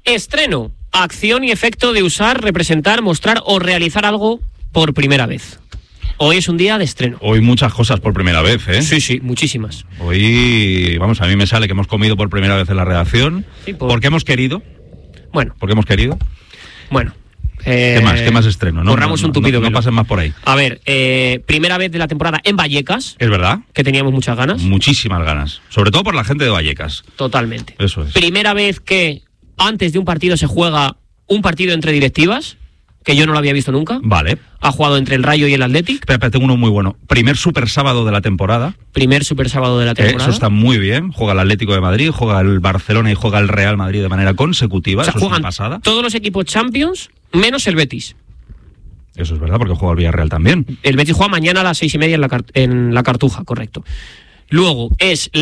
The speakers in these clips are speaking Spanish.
Estreno, acción y efecto de usar, representar, mostrar o realizar algo por primera vez. Hoy es un día de estreno. Hoy muchas cosas por primera vez, ¿eh? Sí, muchísimas. Hoy, vamos, a mí me sale que hemos comido por primera vez en la redacción. Sí, porque hemos querido. Bueno. Porque hemos querido. Bueno. ¿Qué más estreno? Corramos un tupido no pasen más por ahí. A ver, primera vez de la temporada en Vallecas. ¿Es verdad? Que teníamos muchas ganas. Muchísimas ganas. Sobre todo por la gente de Vallecas. Totalmente. Eso es. Primera vez que antes de un partido se juega un partido entre directivas, que yo no lo había visto nunca. Vale. Ha jugado entre el Rayo y el Athletic. Espera, tengo uno muy bueno. Primer super sábado de la temporada. Primer super sábado de la temporada. Eso está muy bien. Juega el Atlético de Madrid, juega el Barcelona y juega el Real Madrid de manera consecutiva. O sea, eso juegan es una pasada. Todos los equipos Champions, menos el Betis. Eso es verdad, porque juega el Villarreal también. El Betis juega mañana a las 6:30 en la Cartuja, correcto. Luego es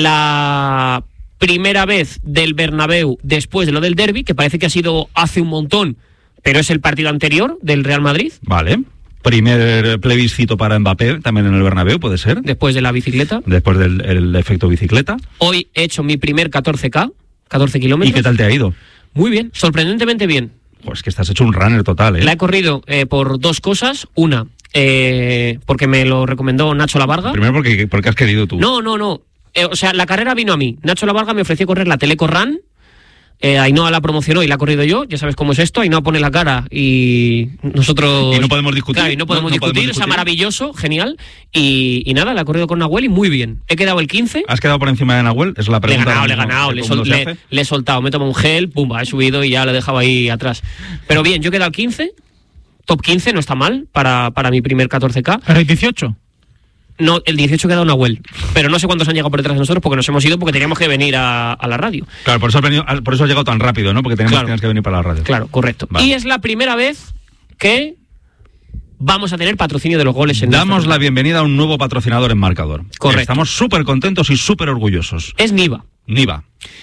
la primera vez del Bernabéu después de lo del derbi, que parece que ha sido hace un montón, pero es el partido anterior del Real Madrid. Vale. Primer plebiscito para Mbappé, también en el Bernabéu, puede ser. Después de la bicicleta. Después del efecto bicicleta. Hoy he hecho mi primer 14K, 14 kilómetros. ¿Y qué tal te ha ido? Muy bien, sorprendentemente bien. Pues que estás hecho un runner total, ¿eh? La he corrido por dos cosas. Una, porque me lo recomendó Nacho Lavarga. Primero porque has querido tú. No. O sea, la carrera vino a mí. Nacho Lavarga me ofreció correr la Teleco Run. Ainhoa la promocionó y la he corrido yo. Ya sabes cómo es esto. Ainhoa pone la cara y nosotros... Y no podemos discutir. Claro, y no podemos discutir. O sea, maravilloso, genial. Y nada, la he corrido con Nahuel y muy bien. He quedado el 15. ¿Has quedado por encima de Nahuel? Es la pregunta. Le he ganado. Le he soltado. Me he tomado un gel, pumba, he subido y ya lo he dejado ahí atrás. Pero bien, yo he quedado el 15. Top 15, no está mal para mi primer 14K. ¿El 18? No, el 18 ha quedado Nahuel, pero no sé cuántos han llegado por detrás de nosotros porque nos hemos ido porque teníamos que venir a la radio. Claro, por eso has llegado tan rápido, ¿no? Porque tenías que venir para la radio. Claro, correcto. Vale. Y es la primera vez que vamos a tener patrocinio de los goles en Damos la bienvenida a un nuevo patrocinador en Marcador. Correcto. Estamos súper contentos y súper orgullosos. Es Niva. Niva,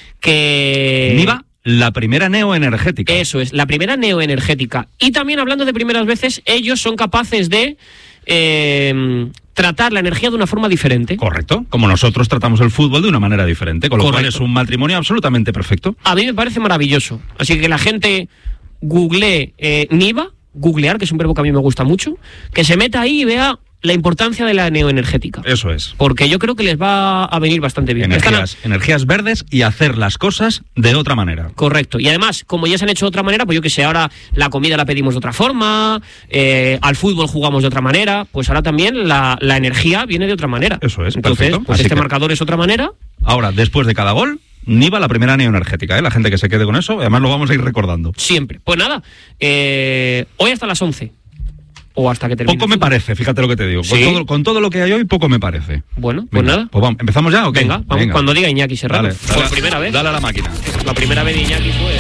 la primera neoenergética. Eso es, la primera neoenergética. Y también hablando de primeras veces, ellos son capaces de tratar la energía de una forma diferente. Correcto, como nosotros tratamos el fútbol de una manera diferente, con lo cual es un matrimonio absolutamente perfecto. A mí me parece maravilloso. Así que la gente googlee Niva, googlear, que es un verbo que a mí me gusta mucho, que se meta ahí y vea la importancia de la neoenergética. Eso es. Porque yo creo que les va a venir bastante bien. Energías verdes y hacer las cosas de otra manera. Correcto. Y además, como ya se han hecho de otra manera, pues yo que sé, ahora la comida la pedimos de otra forma, al fútbol jugamos de otra manera, pues ahora también la energía viene de otra manera. Eso es, entonces, perfecto. pues este marcador es otra manera. Ahora, después de cada gol, Niva, la primera neoenergética, ¿eh? La gente que se quede con eso, además lo vamos a ir recordando. Siempre. Pues nada, hoy hasta las 11. O hasta que termine. Poco me parece, fíjate lo que te digo. ¿Sí? Con todo lo que hay hoy, poco me parece. Bueno, pues nada. Pues vamos, ¿empezamos ya o qué? Venga, vamos. Cuando diga Iñaki Serrano. Dale, por primera vez. Dale a la máquina. La primera vez de Iñaki fue...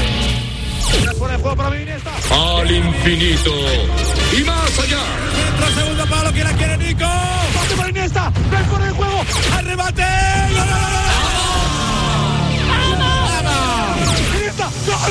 Al infinito y más allá. Centro, segundo palo, que la quiere Nico. Pase por Iniesta, ven por el juego, al remate. Iniesta, gol.